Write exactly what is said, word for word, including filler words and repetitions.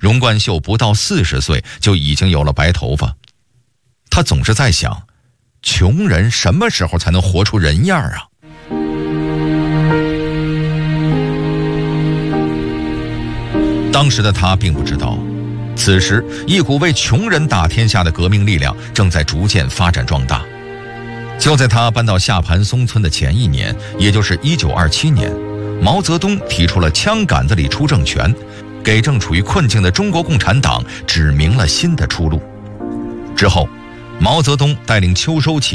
荣冠秀不到四十岁就已经有了白头发。他总是在想，穷人什么时候才能活出人样啊？当时的他并不知道，此时一股为穷人打天下的革命力量正在逐渐发展壮大。就在他搬到下盘松村的前一年，也就是一九二七年，毛泽东提出了枪杆子里出政权，给正处于困境的中国共产党指明了新的出路。之后，毛泽东带领秋收起